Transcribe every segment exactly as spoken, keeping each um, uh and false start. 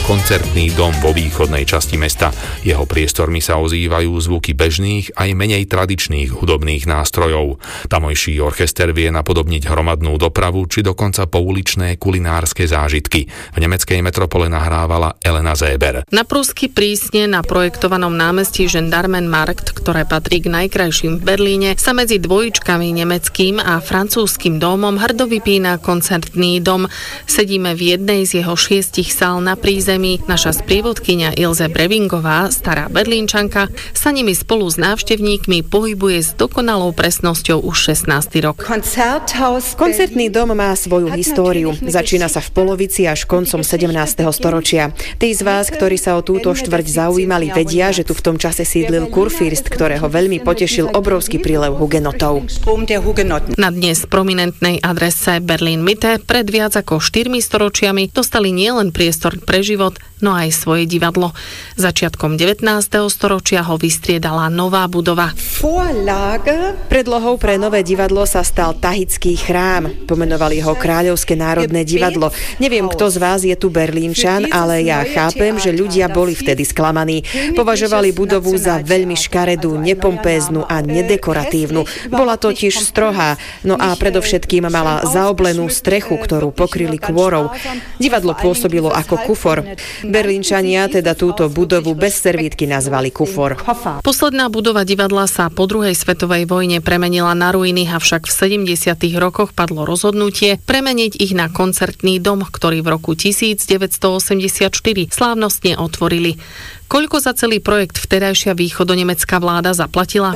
koncertný dom vo východnej časti mesta. Jeho priestormi sa ozývajú zvuky bežných aj menej tradičných hudobných nástrojov. Tamojší orchester vie napodobniť hromadnú dopravu či dokonca pouličné kulinárske zážitky. V nemeckej metropole nahrávala Elena Zéber. Na prúsky prísne na projektovanom námestí Gendarmenmarkt, ktoré patrí k najkrajším v Berlíne, sa medzi dvojičkami nemeckým a francúzskym domom hrdo vypína koncertný dom. Sedíme v jednej z jeho šiestich sál na prízemí. Naša sprievodkyňa Ilze Brevingová, stará Berlínčanka, sa nimi spolu s návštevníkmi pohybuje s dokonalou presnosťou už šestnásty rok. Koncertný dom má svoju históriu. Začína sa v polovici až koncom sedemnásteho storočia. Tí z vás, ktorí sa o túto štvrť zaujímali, vedia, že tu v tom čase sídlil kurfürst, ktorého veľmi potešil obrovský prílev hugenotov. Na dnes prominentnej adrese Berlin Mitte pred viac ako štyrmi storočiami dostali nielen priestor pre život, no aj svoje divadlo. Začiatkom devätnásteho storočia ho vystriedala nová budova. Predlohou pre nové divadlo sa stal Tahický chrám. Pomenovali ho Kráľovské národné divadlo. Neviem, kto z vás je tu Berlínčan, ale ja chápem, že ľudia boli vtedy sklamaní. Považovali budovu za veľmi škaredú, nepompéznu a nedekoratívnu. Bola totiž strohá, no a predovšetkým mala zaoblenú strechu, ktorú pokryli kôrou. Divadlo pôsobilo ako kufor. Berlínčania teda túto budovu bez servítky nazvali kufor. Posledná budova divadla sa po druhej svetovej vojne premenila na ruiny, avšak v sedemdesiatych rokoch padlo rozhodnutie premeniť ich na koncertný dom, ktorý v roku devätnásťstoosemdesiatštyri slávnostne otvorili. Koľko za celý projekt vtedajšia východonemecká vláda zaplatila?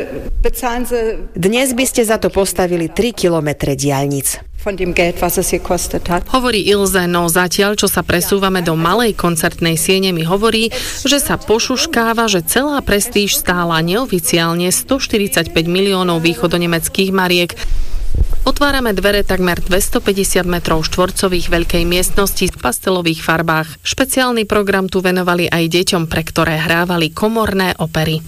Dnes by ste za to postavili tri kilometre diaľnic. Hovorí Ilze, no zatiaľ, čo sa presúvame do malej koncertnej siene, mi hovorí, že sa pošuškáva, že celá prestíž stála neoficiálne stoštyridsaťpäť miliónov východonemeckých mariek. Otvárame dvere takmer dvestopäťdesiat metrov štvorcových veľkej miestnosti v pastelových farbách. Špeciálny program tu venovali aj deťom, pre ktoré hrávali komorné opery.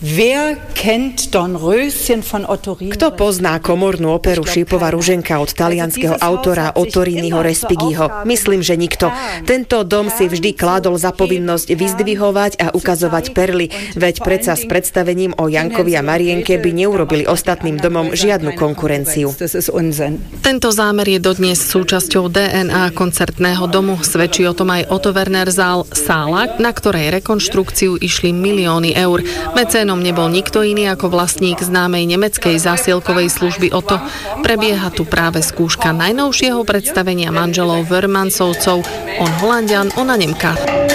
Kto pozná komornú operu Šípova ruženka od talianskeho autora Ottoriniho Respighiho? Myslím, že nikto. Tento dom si vždy kládol za povinnosť vyzdvihovať a ukazovať perly, veď predsa s predstavením o Jankovi a Marienke by neurobili ostatným domom žiadnu konkurenciu. Tento zámer je dodnes súčasťou dé en á koncertného domu. Svedčí o tom aj Otto Werner Saal, sála, na ktorej rekonštrukciu išli milióny eur. Mecénom nebol nikto iný ako vlastník známej nemeckej zásielkovej služby Otto. Prebieha tu práve skúška najnovšieho predstavenia manželov Wörmansovcov. On Holanďan, ona Nemka.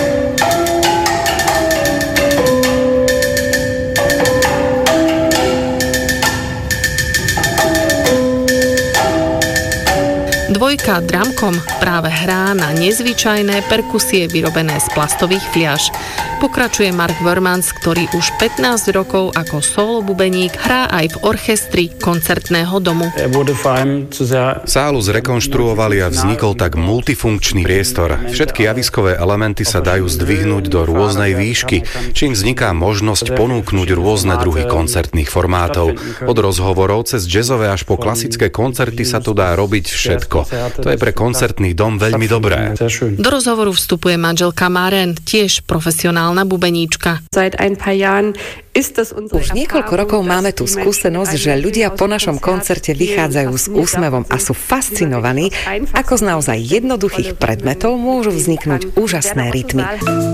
Dvojka Drumcom práve hrá na nezvyčajné perkusie vyrobené z plastových fliaš. Pokračuje Mark Wörmans, ktorý už pätnásť rokov ako solo bubeník hrá aj v orchestri koncertného domu. Sálu zrekonštruovali a vznikol tak multifunkčný priestor. Všetky javiskové elementy sa dajú zdvihnúť do rôznej výšky, čím vzniká možnosť ponúknuť rôzne druhy koncertných formátov. Od rozhovorov cez jazzové až po klasické koncerty sa tu dá robiť všetko. To je pre koncertný dom veľmi dobré. Do rozhovoru vstupuje manželka Maren, tiež profesionálna bubeníčka. Už niekoľko rokov máme tú skúsenosť, že ľudia po našom koncerte vychádzajú s úsmevom a sú fascinovaní, ako z naozaj jednoduchých predmetov môžu vzniknúť úžasné rytmy.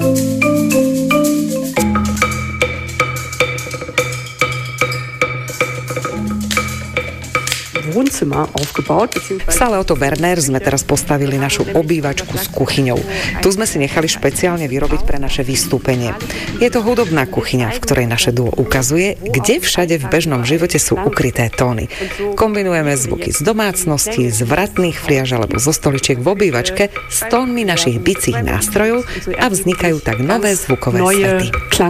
V sále Otto Werner sme teraz postavili našu obývačku s kuchyňou. Tu sme si nechali špeciálne vyrobiť pre naše vystúpenie. Je to hudobná kuchyňa, v ktorej naše duo ukazuje, kde všade v bežnom živote sú ukryté tóny. Kombinujeme zvuky z domácnosti, z vratných fliaž alebo zo stoličiek v obývačke s tónmi našich bicích nástrojov a vznikajú tak nové zvukové svety.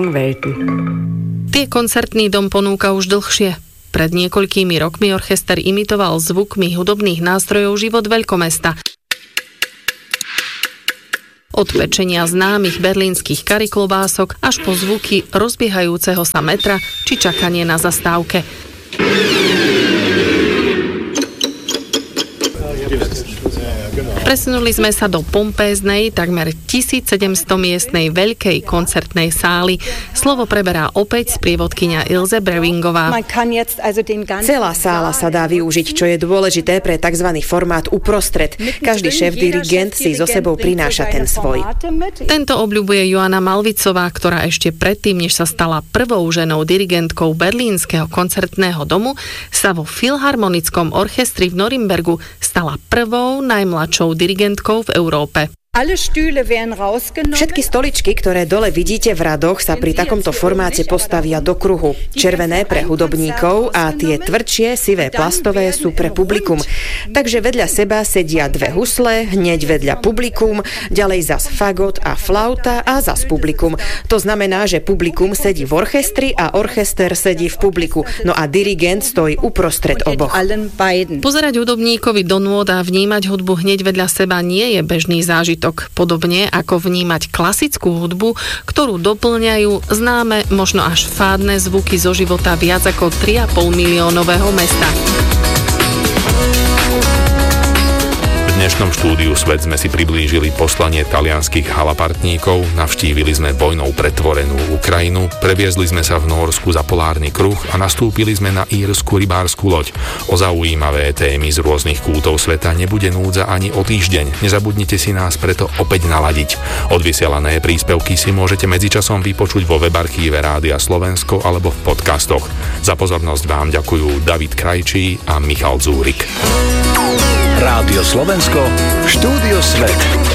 Tie koncertný dom ponúka už dlhšie. Pred niekoľkými rokmi orchester imitoval zvukmi hudobných nástrojov život veľkomesta. Od pečenia známych berlínskych kariklobások až po zvuky rozbiehajúceho sa metra či čakanie na zastávke. Presunuli sme sa do pompéznej, takmer tisícsedemsto miestnej veľkej koncertnej sály. Slovo preberá opäť sprievodkyňa Ilse Beringová. Celá sála sa dá využiť, čo je dôležité pre tzv. Formát uprostred. Každý šéf-dirigent si so sebou prináša ten svoj. Tento obľubuje Joana Malvicová, ktorá ešte predtým, než sa stala prvou ženou dirigentkou Berlínskeho koncertného domu, sa vo Filharmonickom orchestri v Norimbergu stala prvou najmladšou dirigentkou v Európe. Všetky stoličky, ktoré dole vidíte v radoch, sa pri takomto formáte postavia do kruhu. Červené pre hudobníkov a tie tvrdšie, sivé plastové sú pre publikum. Takže vedľa seba sedia dve husle, hneď vedľa publikum, ďalej zas fagot a flauta a zas publikum. To znamená, že publikum sedí v orchestri a orchester sedí v publiku. No a dirigent stojí uprostred oboch. Pozerať hudobníkovi do nôd a vnímať hudbu hneď vedľa seba nie je bežný zážitok. Podobne ako vnímať klasickú hudbu, ktorú doplňajú známe, možno až fádne zvuky zo života viac ako tri a pol miliónového mesta. V dnešnom štúdiu Svet sme si priblížili poslanie talianskych halapartníkov, navštívili sme vojnou pretvorenú Ukrajinu, previezli sme sa v Nórsku za polárny kruh a nastúpili sme na írsku rybársku loď. O zaujímavé témy z rôznych kútov sveta nebude núdza ani o týždeň. Nezabudnite si nás preto opäť naladiť. Odvysielané príspevky si môžete medzičasom vypočuť vo webarchíve Rádia Slovensko alebo v podcastoch. Za pozornosť vám ďakujú David Krajčí a Michal Dzúrik. Rádio Slovensko, Štúdio Svet.